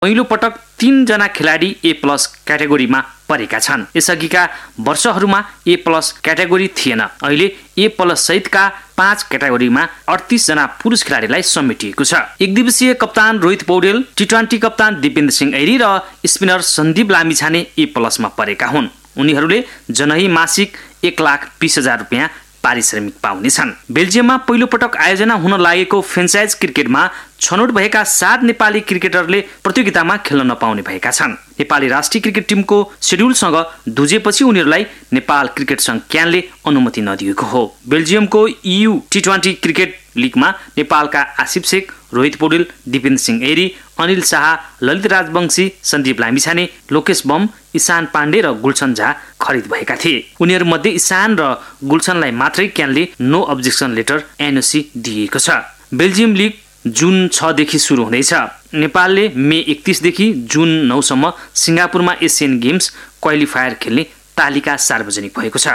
पहिलो पटक 3 जना खेलाडी A+ क्याटेगोरीमा परेका छन्। यसअघिका वर्षहरूमा A+ क्याटेगोरी थिएन। अहिले A+ सहितका 5 क्याटेगोरीमा 38 जना पुरुष खेलाडीलाई समेटिएको छ। एकदिवसीय कप्तान रोहित पौडेल, T20 कप्तान दिपेन्द्र सिंह ऐरी र स्पिनर सन्दीप लामिछाने A+ मा परेका हुन्। उनीहरूले जनही मासिक 1,20,000 रुपियाँ पारिश्रमिक पाउनेछन्। बेल्जियममा पहिलो पटक आयोजना हुन लागेको फ्रेन्चाइज क्रिकेटमा छनौट भएका 7 नेपाली क्रिकेटरले प्रतियोगितामा खेल्न नपाउने भएका छन्। नेपाली राष्ट्रिय क्रिकेट टिमको शेड्युलसँग दुजेपछि उनीहरूलाई नेपाल क्रिकेट संघ क्यानले अनुमति नदिएको हो। बेल्जियमको EU T20 क्रिकेट लिगमा नेपालका आसिफ शेख, रोहित पौडेल, दिपेन्द्र सिंह ऐरी, अनिल शाह, ललित राजवंशी, सन्दीप लामिछाने, लोकेश बम, ईशान पाण्डे र गुलशन झा खरिद भएका थिए। उनीहरूमध्ये ईशान र गुलशनलाई मात्रै क्यानले नो अब्जेक्सन लेटर NOC दिएको छ। बेल्जियम लिग जुन 6 देखि सुरु हुँदैछ। नेपालले मे 31 देखि जुन 9 सम्म सिङ्गापुरमा एसियन गेम्स क्वालिफायर खेल्ने तालिका सार्वजनिक भएको छ।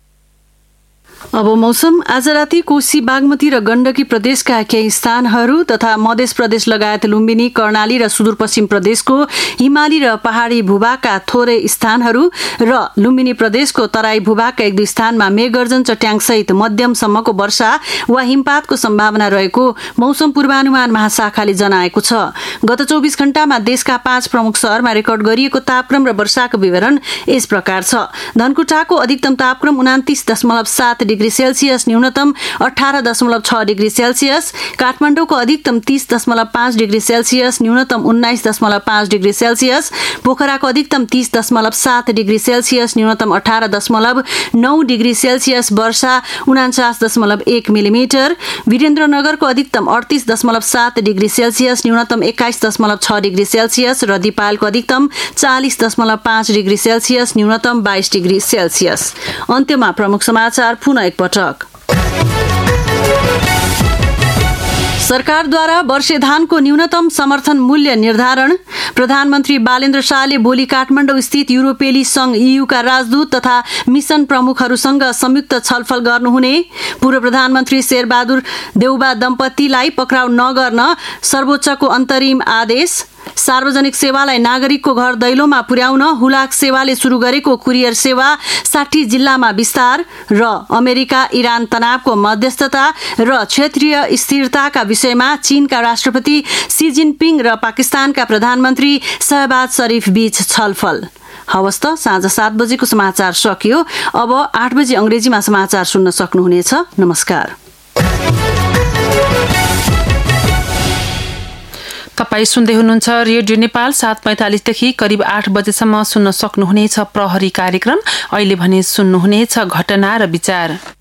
अब मौसम। आज राति कोशी, बागमती र गण्डकी प्रदेशका केही स्थानहरू तथा मध्य प्रदेश लगायत लुम्बिनी, कर्णाली र सुदूरपश्चिम प्रदेशको हिमाली र पहाडी भूभागका थोरै स्थानहरू र लुम्बिनी प्रदेशको तराई भूभागका 1-2 स्थानमा मेघगर्जन, चट्याङसहित मध्यमसम्मको वर्षा वा हिमपातको सम्भावना रहेको मौसम पूर्वानुमान महाशाखाले जनाएको छ। गत 24 घण्टामा देशका 5 प्रमुख शहरमा रेकर्ड गरिएको तापक्रम र वर्षाको विवरण यस प्रकार छ। धनकुटाको अधिकतम तापक्रम 29.7 डिग्री सेल्सियस, न्यूनतम 18.6 डिग्री सेल्सियस। काठमाडौँको अधिकतम 30.5 डिग्री सेल्सियस, न्यूनतम 19.5 डिग्री सेल्सियस। पोखराको अधिकतम 30.7 डिग्री सेल्सियस, न्यूनतम 18.9 डिग्री सेल्सियस। वर्षा 49.1 मिलिमिटर। वीरेन्द्रनगरको अधिकतम 38.7 डिग्री सेल्सियस, न्यूनतम 21.6 डिग्री सेल्सियस र दिपालको अधिकतम 40.5 डिग्री सेल्सियस, न्यूनतम 22 डिग्री सेल्सियस। अन्त्यमा प्रमुख समाचार पुनः एकपटक। सरकारद्वारा वर्षे धानको न्यूनतम समर्थन मूल्य निर्धारण। प्रधानमन्त्री बालेन्द्र शाहले भोलि काठमाडौँ स्थित युरोपेली संघ EU का राजदूत तथा मिसन प्रमुखहरूसँग संयुक्त छलफल गर्नुहुने। पूर्व प्रधानमन्त्री शेरबहादुर देउबा दम्पतिलाई पक्राउ नगर्न सर्वोच्चको अन्तरिम आदेश। सार्वजनिक सेवालाई नागरिकको घर दैलोमा पुर्याउन हुलाक सेवाले सुरु गरेको कुरियर सेवा 60 जिल्लामा विस्तार। र अमेरिका इरान तनावको मध्यस्थता र क्षेत्रीय स्थिरताका विषयमा चीनका राष्ट्रपति सी जिनपिङ र पाकिस्तानका प्रधानमन्त्री शहबाज शरीफ बीच छलफल। हवस् त, साँझ 7 बजेको समाचार सकियो। अब 8 बजे अंग्रेजीमा समाचार सुन्न सक्नुहुनेछ। नमस्कार। तपाईं सुन्दै हुनुहुन्छ रेडियो नेपाल 7:45 देखि करिब 8 बजेसम्म सुन्न सक्नुहुनेछ प्रहरी कार्यक्रम। अहिले भने सुन्नुहुनेछ घटना र विचार।